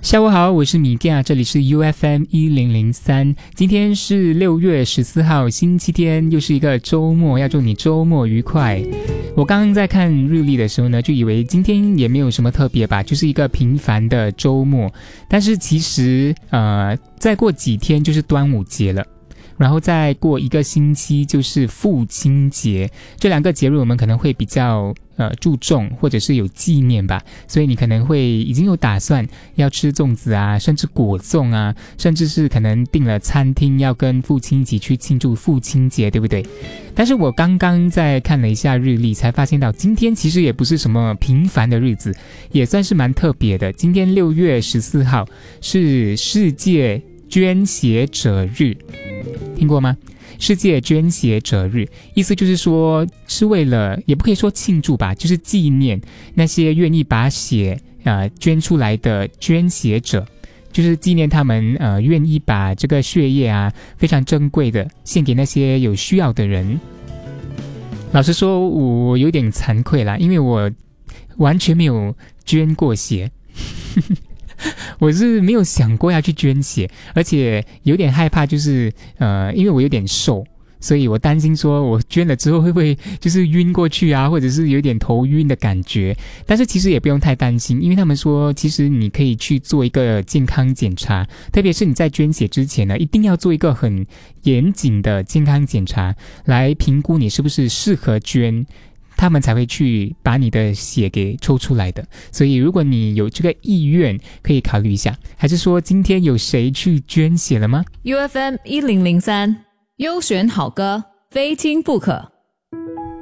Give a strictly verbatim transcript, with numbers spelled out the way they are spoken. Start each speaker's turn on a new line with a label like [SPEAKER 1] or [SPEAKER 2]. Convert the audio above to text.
[SPEAKER 1] 下午好，我是米嘎，这里是 U F M 一零零三。今天是六月十四号，星期天，又是一个周末，要祝你周末愉快。我刚刚在看日历的时候呢，就以为今天也没有什么特别吧，就是一个平凡的周末。但是其实，呃，再过几天就是端午节了。然后再过一个星期就是父亲节，这两个节日我们可能会比较呃注重，或者是有纪念吧，所以你可能会已经有打算要吃粽子啊，甚至果粽啊，甚至是可能订了餐厅要跟父亲一起去庆祝父亲节，对不对？但是我刚刚在看了一下日历，才发现到今天其实也不是什么平凡的日子，也算是蛮特别的。今天六月十四号是世界捐血者日，听过吗？世界捐血者日，意思就是说是为了，也不可以说庆祝吧，就是纪念那些愿意把血呃捐出来的捐血者，就是纪念他们呃愿意把这个血液啊非常珍贵的献给那些有需要的人。老实说，我有点惭愧啦，因为我完全没有捐过血。我是没有想过要去捐血，而且有点害怕，就是呃，因为我有点瘦，所以我担心说我捐了之后会不会就是晕过去啊，或者是有点头晕的感觉。但是其实也不用太担心，因为他们说其实你可以去做一个健康检查，特别是你在捐血之前呢，一定要做一个很严谨的健康检查，来评估你是不是适合捐，他们才会去把你的血给抽出来的。所以如果你有这个意愿，可以考虑一下。还是说今天有谁去捐血了吗？
[SPEAKER 2] U F M 一零零三优选好歌，非听不可。